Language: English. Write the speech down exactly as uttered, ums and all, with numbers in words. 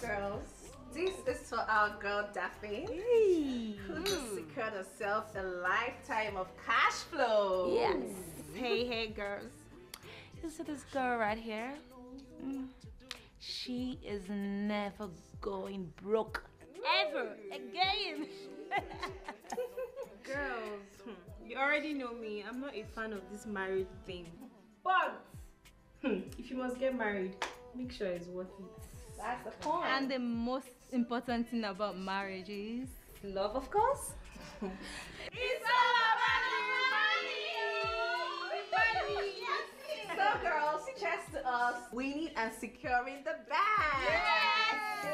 girls, this is for our girl Daphne, Hey. who just secured herself a lifetime of cash flow. Yes. Hey, hey, girls. You see this girl right here? Mm. She is never going broke ever again. Girls, hmm, you already know me. I'm not a fan of this marriage thing. But hmm, if you must get married, make sure it's worth it. That's the point. And the most important thing about marriage is Love, of course. It's all about the money! Money! Yes! So girls, cheers to us winning and securing the bag!